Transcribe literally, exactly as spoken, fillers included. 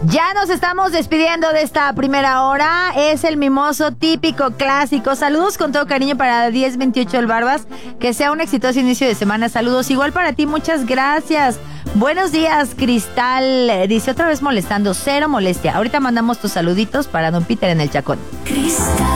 Ya nos estamos despidiendo de esta primera hora. Es el mimoso típico clásico. Saludos con todo cariño para diez veintiocho El Barbas. Que sea un exitoso inicio de semana. Saludos igual para ti, muchas gracias. Buenos días, Cristal. Dice otra vez molestando, cero molestia. Ahorita mandamos tus saluditos para don Peter en el Chacón. Cristal.